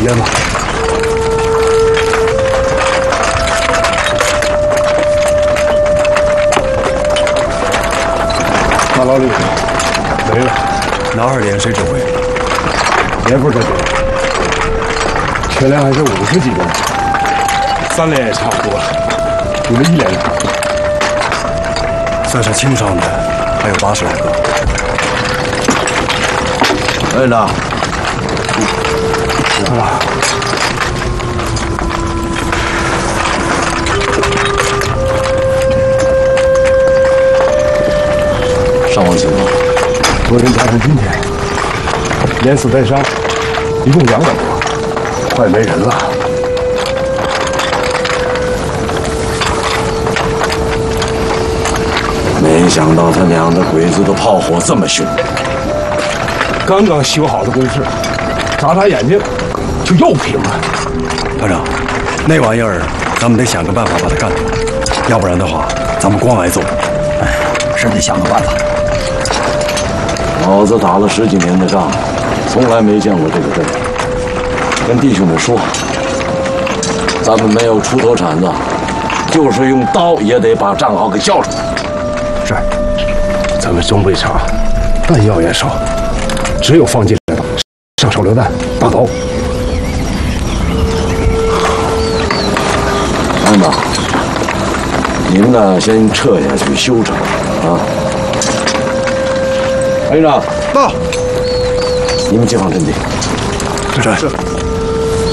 烟吧。马老李，没了。 哪儿连谁指挥？ 也不是这个，全连还是50几个人，3连也差不多了，有了1连了。 算上轻伤的，还有80来个。 队长， 来了。 伤亡情况？ 昨天加上今天，连死带伤，一共200多，快没人了。 没想到他娘的鬼子的炮火这么凶！ 刚刚修好的工事，眨眼睛就又平了。 团长，那玩意儿咱们得想个办法把它干掉，要不然的话，咱们光挨揍。 哎，是得想个办法。 老子打了10几年的仗，从来没见过这个阵。跟弟兄们说，咱们没有出头铲子，就是用刀也得把战壕给交出来。 是，咱们装备差，弹药也少，只有放进来上手榴弹、大刀。 班长，你们呢先撤下去休整啊。班长到，你们解放阵地。 是。